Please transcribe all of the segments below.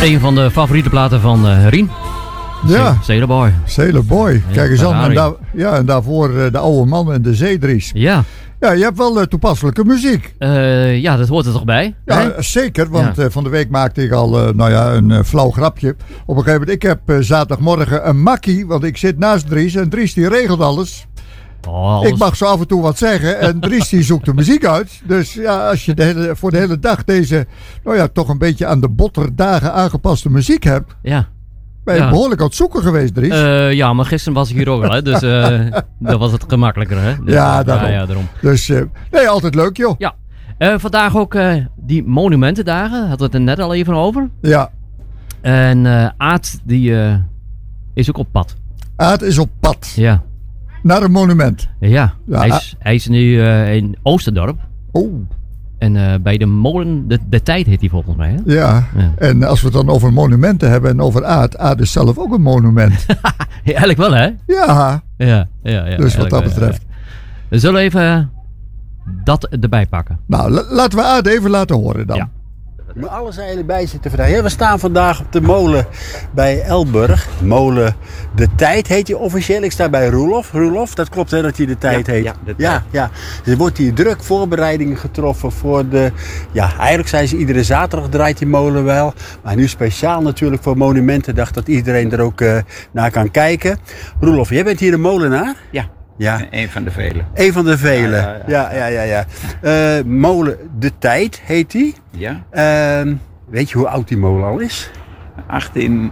een van de favoriete platen van Rien. Ja. Sailor Boy. Sailor Boy. Kijk eens aan. En daarvoor de oude man en de zeedries. Ja. Ja, je hebt wel toepasselijke muziek. Ja, dat hoort er toch bij? Ja, hè? zeker. Want van de week maakte ik al een flauw grapje. Op een gegeven moment, ik heb zaterdagmorgen een makkie. Want ik zit naast Dries. En Dries die regelt alles. Ik mag zo af en toe wat zeggen. En Dries die zoekt de muziek uit. Dus ja, als je voor de hele dag deze, toch een beetje aan de botterdagen aangepaste muziek hebt. Ja. Ben je behoorlijk aan het zoeken geweest, Dries? Ja, maar gisteren was ik hier ook al, hè. Dus dan was het gemakkelijker, hè. Dus, ja, daarom. Dus, altijd leuk, joh. Ja. Vandaag ook die monumentendagen. Hadden we het er net al even over. Ja. En Aad, die is ook op pad. Aad is op pad. Ja. Naar een monument. Ja. Hij is nu in Oosterdorp. Oh. En bij de molen, de tijd heet hij volgens mij. Hè? Ja. En als we het dan over monumenten hebben en over Aad. Aad is zelf ook een monument. Ja, eigenlijk wel, hè? Ja. Ja. Dus wat dat betreft. We zullen even dat erbij pakken. Nou, laten we Aad even laten horen dan. Ja. Je moet alles eigenlijk bij zitten vandaag. Ja, we staan vandaag op de molen bij Elburg. Molen De Tijd heet die officieel. Ik sta bij Roelof. Roelof, dat klopt hè, dat hij De Tijd heet? Ja. Dus er wordt hier druk voorbereidingen getroffen voor de... Ja, eigenlijk zijn ze iedere zaterdag draait die molen wel. Maar nu speciaal natuurlijk voor Monumentendag dat iedereen er ook naar kan kijken. Roelof, jij bent hier een molenaar? Ja, een van de velen. Een van de velen, ja. Molen De Tijd heet die. Ja. Weet je hoe oud die molen al is? 18...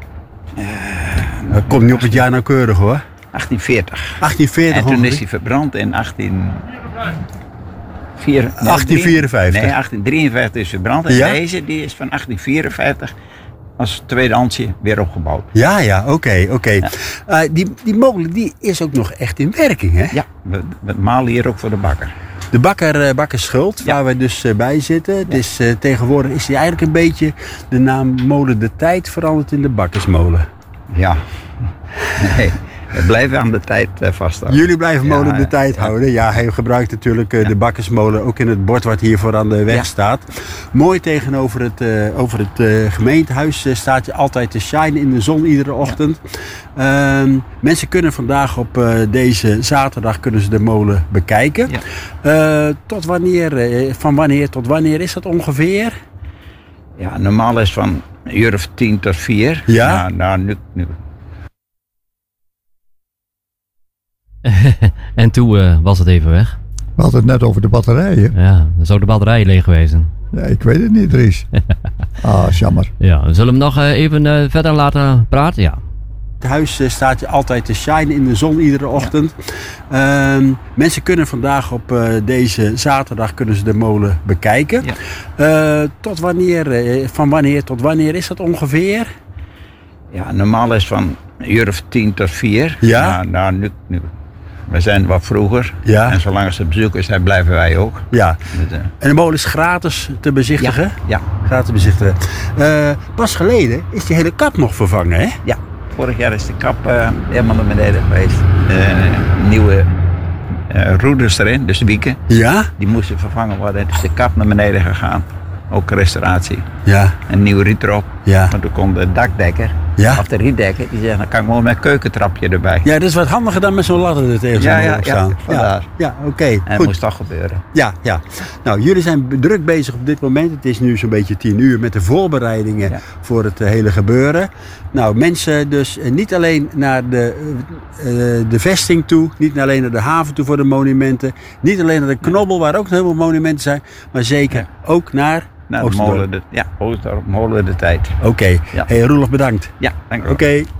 Dat komt niet op het jaar nauwkeurig hoor. 1840. 1840 en toen is hij verbrand in 1854. Nee, 1853 is verbrand. En deze die is van 1854 als tweedehandsje weer opgebouwd. Ja, oké. Ja. Die molen die is ook nog echt in werking, hè? Ja, we malen hier ook voor de bakker. De bakker Schuld, waar we dus bij zitten. Ja. Dus tegenwoordig is die eigenlijk een beetje de naam Molen De Tijd veranderd in de bakkersmolen. Ja, nee. We blijven aan de tijd vasthouden. Jullie blijven Molen De Tijd houden. Ja, hij gebruikt natuurlijk de bakkersmolen ook in het bord wat hier voor aan de weg staat. Mooi tegenover het gemeentehuis staat je altijd te shine in de zon iedere ochtend. Mensen kunnen vandaag op deze zaterdag kunnen ze de molen bekijken. Ja. Van wanneer tot wanneer is dat ongeveer? Ja, normaal is van een uur of 10 tot 4. Ja? Nou, nu. En toen was het even weg. We hadden het net over de batterijen. Ja, dan zou de batterij leeg geweest zijn. Ja, ik weet het niet, Dries. Is jammer. Ja, we zullen hem nog even verder laten praten? Ja. Het huis staat je altijd te shine in de zon iedere ochtend. Mensen kunnen vandaag op deze zaterdag kunnen ze de molen bekijken. Ja. Van wanneer tot wanneer is dat ongeveer? Ja, normaal is van een uur of 10 tot 4. Ja? Nou, nu. We zijn wat vroeger. Ja. En zolang ze bezoekers zijn, blijven wij ook. Ja. Dus, en de molen is gratis te bezichtigen? Ja. Gratis te bezichtigen. Pas geleden is die hele kap nog vervangen, hè? Ja. Vorig jaar is de kap helemaal naar beneden geweest. Nieuwe roeders erin, dus wieken. Ja? Die moesten vervangen worden. Dus de kap naar beneden gegaan. Ook restauratie. Ja. Een nieuw riet erop. Ja. Want toen kon de dakdekker, of de rietdekker, die zegt, dan kan ik wel met een keukentrapje erbij. Ja, dat is wat handiger dan met zo'n ladder er tegen zo'n molen staan. Ja, oké. En dat moest toch gebeuren. Ja. Nou, jullie zijn druk bezig op dit moment. Het is nu zo'n beetje 10 uur met de voorbereidingen voor het hele gebeuren. Nou, mensen dus niet alleen naar de vesting toe, niet alleen naar de haven toe voor de monumenten, niet alleen naar de Knobbel, waar ook heel veel monumenten zijn, maar zeker ook naar de molen, Oosterdorp, Molen De Tijd. Oké. Hey, Roelof, bedankt. Ja, dank u wel. Oké.